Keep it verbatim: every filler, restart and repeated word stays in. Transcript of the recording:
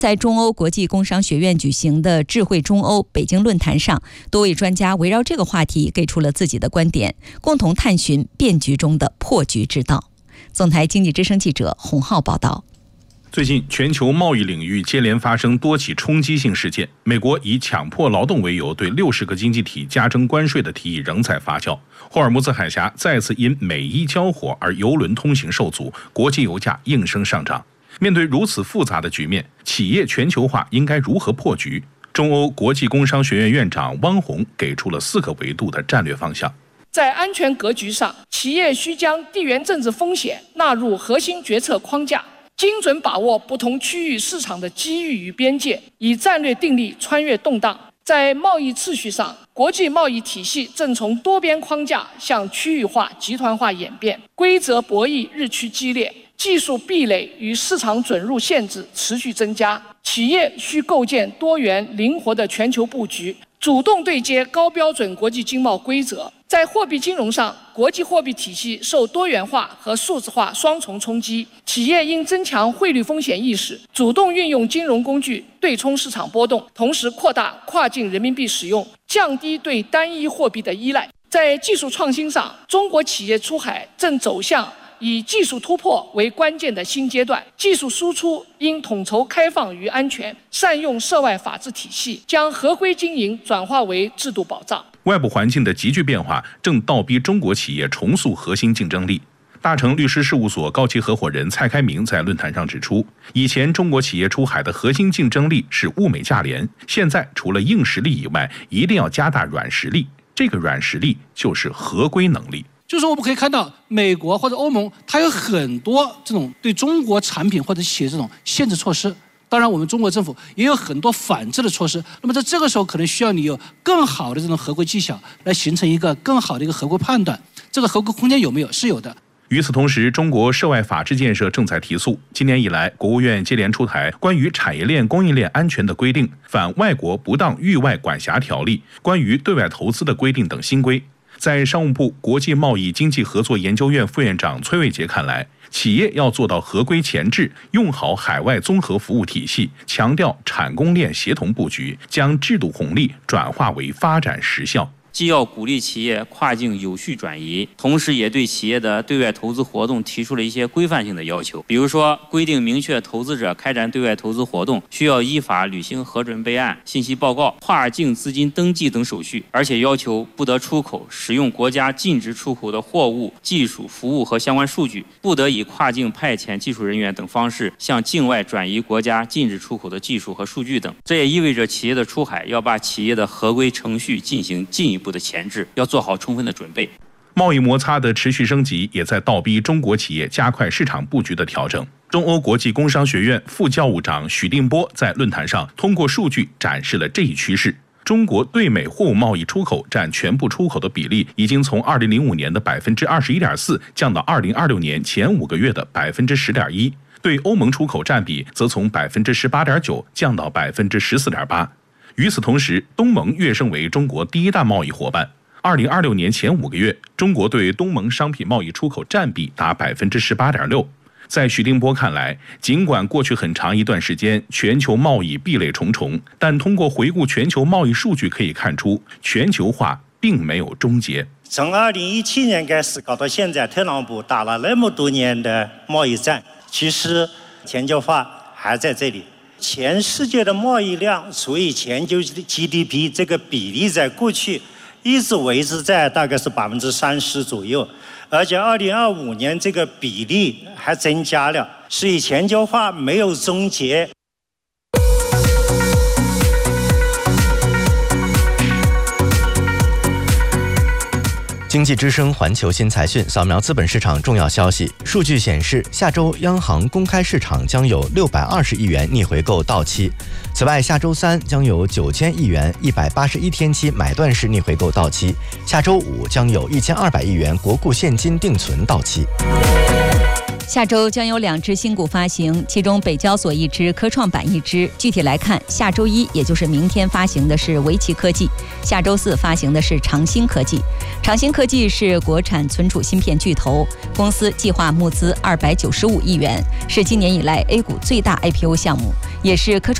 在中欧国际工商学院举行的智慧中欧北京论坛上，多位专家围绕这个话题给出了自己的观点，共同探寻变局中的破局之道。总台经济之声记者洪浩报道。 最近，全球贸易领域接连发生多起冲击性事件。美国以强迫劳动为由，对六十个经济体加征关税的提议仍在发酵。霍尔木兹海峡再次因美伊交火而油轮通行受阻，国际油价应声上涨。面对如此复杂的局面，企业全球化应该如何破局？中欧国际工商学院院长汪宏给出了四个维度的战略方向。 在安全格局上，企业需将地缘政治风险纳入核心决策框架，精准把握不同区域市场的机遇与边界，以战略定力穿越动荡。在贸易秩序上，国际贸易体系正从多边框架向区域化、集团化演变，规则博弈日趋激烈，技术壁垒与市场准入限制持续增加。企业需构建多元灵活的全球布局，主动对接高标准国际经贸规则。在货币金融上，国际货币体系受多元化和数字化双重冲击，企业应增强汇率风险意识，主动运用金融工具对冲市场波动，同时扩大跨境人民币使用，降低对单一货币的依赖。在技术创新上，中国企业出海正走向以技术突破为关键的新阶段，技术输出应统筹开放与安全，善用涉外法治体系，将合规经营转化为制度保障。 外部环境的急剧变化正倒逼中国企业重塑核心竞争力。大成律师事务所高级合伙人蔡开明在论坛上指出，以前中国企业出海的核心竞争力是物美价廉，现在除了硬实力以外，一定要加大软实力。这个软实力就是合规能力。 就是我们可以看到，美国或者欧盟，它有很多这种对中国产品或者企业这种限制措施。当然，我们中国政府也有很多反制的措施。那么在这个时候，可能需要你有更好的这种合规技巧，来形成一个更好的一个合规判断。这个合规空间有没有？是有的。 与此同时，中国涉外法治建设正在提速。今年以来，国务院接连出台关于产业链供应链安全的规定、反外国不当域外管辖条例、关于对外投资的规定等新规。在商务部国际贸易经济合作研究院副院长崔卫杰看来，企业要做到合规前置，用好海外综合服务体系，强调产供链协同布局，将制度红利转化为发展实效。 既要鼓励企业跨境有序转移，同时也对企业的对外投资活动提出了一些规范性的要求。比如说，规定明确投资者开展对外投资活动需要依法履行核准备案、信息报告、跨境资金登记等手续，而且要求不得出口使用国家禁止出口的货物、技术、服务和相关数据，不得以跨境派遣技术人员等方式向境外转移国家禁止出口的技术和数据等。这也意味着企业的出海要把企业的合规程序进行进一步部的前置，要做好充分的准备。 贸易摩擦的持续升级也在倒逼中国企业加快市场布局的调整。中欧国际工商学院副教务长许定波在论坛上通过数据展示了这一趋势。中国对美货物贸易出口占全部出口的比例已经从二零零五年的百分之二十一点四降到二零二六年前五个月的百分之十点一，对欧盟出口占比则从百分之十八点九降到百分之十四点八。与此同时，东盟跃升为中国第一大贸易伙伴。二零二六年前五个月，中国对东盟商品贸易出口占比达百分之十八点六。在许定波看来，尽管过去很长一段时间全球贸易壁垒重重，但通过回顾全球贸易数据可以看出，全球化并没有终结。 从二零一七年开始搞到现在，特朗普打了那么多年的贸易战，其实全球化还在这里。全世界的贸易量除以全球 G D P 这个比例在过去一直维持在大概是百分之三十左右，而且二零二五年这个比例还增加了，所以全球化没有终结。 经济之声环球新财讯，扫描资本市场重要消息。数据显示，下周央行公开市场将有六百二十亿元逆回购到期。此外，下周三将有九千亿元一百八十一天期买断式逆回购到期。下周五将有一千二百亿元国库现金定存到期。 下周将有两只新股发行，其中北交所一只，科创板一只。具体来看，下周一也就是明天发行的是围棋科技，下周四发行的是长兴科技。 长兴科技是国产存储芯片巨头，公司计划募资二百九十五亿元，是今年以来 A 股最大 I P O 项目，也是科创